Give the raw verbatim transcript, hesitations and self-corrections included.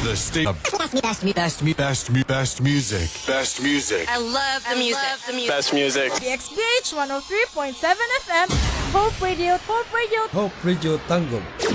the state of best, best, best, best, best music. Best music. I love the music. Love the music. Best music. D X B H one oh three point seven F M. Hope Radio. Hope Radio. Hope Radio Tangum.